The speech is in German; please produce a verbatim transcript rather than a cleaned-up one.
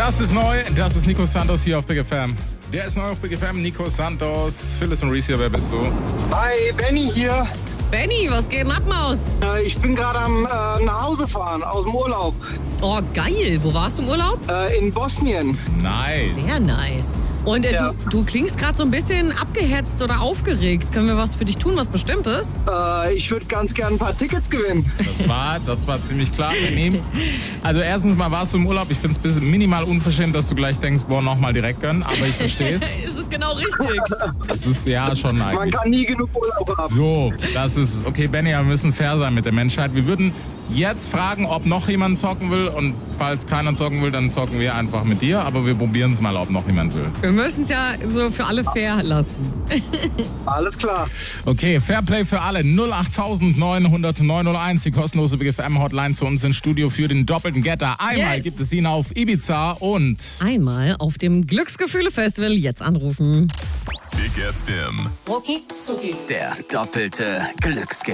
Das ist neu, das ist Nico Santos hier auf Big F M. Der ist neu auf Big F M, Nico Santos, Phyllis und Reese hier, wer bist du? Hi, Benny hier. Benny, was geht denn ab, Maus? Äh, ich bin gerade am äh, nach Hause fahren, aus dem Urlaub. Oh, geil. Wo warst du im Urlaub? Äh, in Bosnien. Nice. Sehr nice. Und äh, Ja. du, du klingst gerade so ein bisschen abgehetzt oder aufgeregt. Können wir was für dich tun, was Bestimmtes? Äh, ich würde ganz gern ein paar Tickets gewinnen. Das war, das war ziemlich klar. Wir nehmen. Also erstens mal warst du im Urlaub. Ich finde es ein bisschen minimal unverschämt, dass du gleich denkst, boah, nochmal direkt gönnen. Aber ich verstehe es. Ist es genau richtig? Es ist ja schon Man eigentlich. kann nie genug Urlaub haben. So, das ist, okay, Benny, wir müssen fair sein mit der Menschheit. Wir würden jetzt fragen, ob noch jemand zocken will und falls keiner zocken will, dann zocken wir einfach mit dir, aber wir probieren es mal, ob noch jemand will. Wir müssen es ja so für alle fair lassen. Alles klar. Okay, Fairplay für alle, null acht neun null null neun null eins, die kostenlose Big F M Hotline zu uns ins Studio für den doppelten Getter. Einmal Yes. gibt es ihn auf Ibiza und Einmal auf dem Glücksgefühle-Festival jetzt anrufen. Big F M. Rucki Zucki. Der doppelte Glücksgewinn.